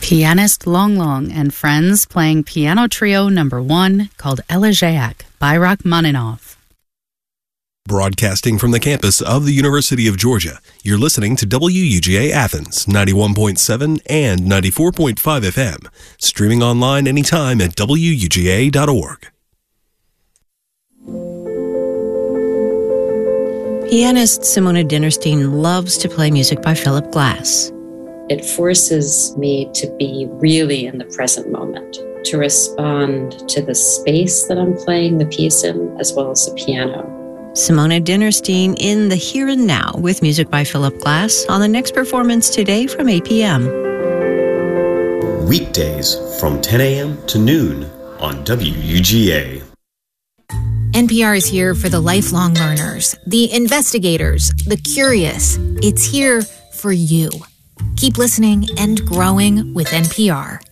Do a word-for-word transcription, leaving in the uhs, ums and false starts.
Pianist Long Long and friends playing piano trio number one called Elegiac by Rachmaninoff. Broadcasting from the campus of the University of Georgia, you're listening to W U G A Athens, ninety-one point seven and ninety-four point five F M, streaming online anytime at W U G A dot org. Pianist Simona Dinnerstein loves to play music by Philip Glass. It forces me to be really in the present moment, to respond to the space that I'm playing the piece in, as well as the piano. Simona Dinnerstein in the Here and Now with music by Philip Glass on the next performance today from eight p.m. Weekdays from ten a.m. to noon on W U G A. N P R is here for the lifelong learners, the investigators, the curious. It's here for you. Keep listening and growing with N P R.